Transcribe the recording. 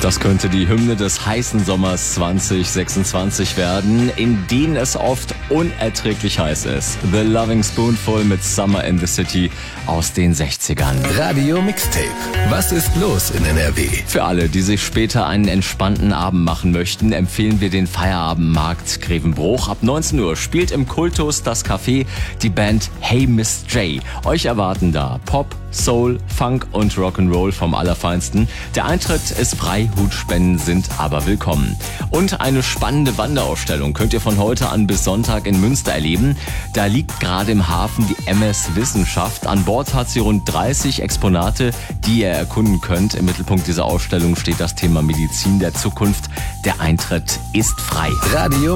Das könnte die Hymne des heißen Sommers 2026 werden, in denen es oft unerträglich heiß ist. The Loving Spoonful mit Summer in the City aus den 60ern. Radio Mixtape. Was ist los in NRW? Für alle, die sich später einen entspannten Abend machen möchten, empfehlen wir den Feierabendmarkt Grevenbruch. Ab 19 Uhr spielt im Kultus das Café die Band Hey Miss J. Euch erwarten da Pop, Soul, Funk und Rock'n'Roll vom Allerfeinsten. Der Eintritt ist frei, Hutspenden sind aber willkommen. Und eine spannende Wanderausstellung könnt ihr von heute an bis Sonntag in Münster erleben. Da liegt gerade im Hafen die MS Wissenschaft. An Bord hat sie rund 30 Exponate, die ihr erkunden könnt. Im Mittelpunkt dieser Ausstellung steht das Thema Medizin der Zukunft. Der Eintritt ist frei. Radio